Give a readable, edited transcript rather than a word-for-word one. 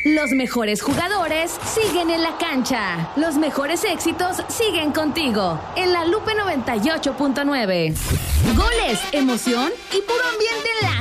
Los mejores jugadores siguen en la cancha. Los mejores éxitos siguen contigo. En la Lupe 98.9. Goles, emoción y puro ambiente en la